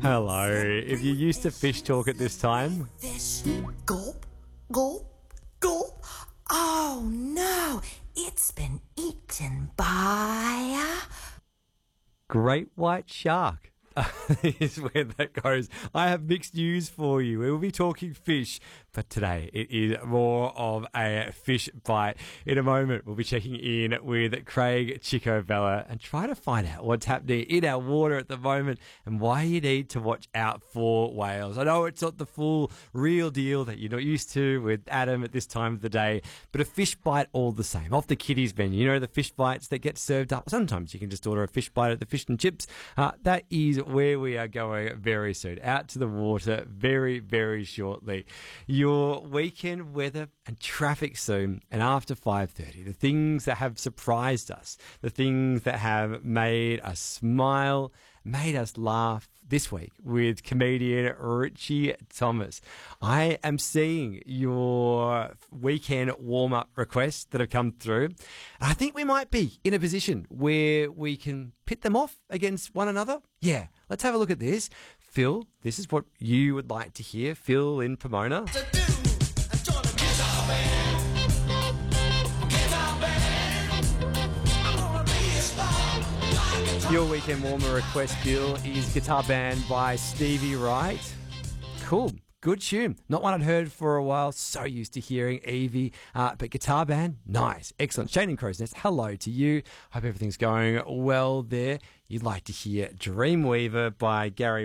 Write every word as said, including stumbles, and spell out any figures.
Hello. If you're used to fish talk at this time, Fish. Gulp, gulp, gulp. Oh no, it's been eaten by a... great white shark is where that goes. I have mixed news for you. We will be talking fish, but today it is more of a fish bite. In a moment, we'll be checking in with Craig Chico-Vella and try to find out what's happening in our water at the moment and why you need to watch out for whales. I know it's not the full real deal that you're not used to with Adam at this time of the day, but a fish bite all the same. Off the kiddies menu, you know, the fish bites that get served up. Sometimes you can just order a fish bite at the fish and chips. Uh, that is where we are going very soon. Out to the water very, very shortly. Your weekend weather and traffic soon, and after five thirty, the things that have surprised us, the things that have made us smile, made us laugh this week with comedian Richie Thomas. I am seeing your weekend warm-up requests that have come through. And I think we might be in a position where we can pit them off against one another. Yeah, let's have a look at this. Phil, this is what you would like to hear. Phil in Pomona. Your weekend warmer request, Bill, is Guitar Band by Stevie Wright. Cool. Good tune. Not one I'd heard for a while. So used to hearing Evie. Uh, but Guitar Band, nice. Excellent. Shane in Crow's Nest, hello to you. Hope everything's going well there. You'd like to hear Dreamweaver by Gary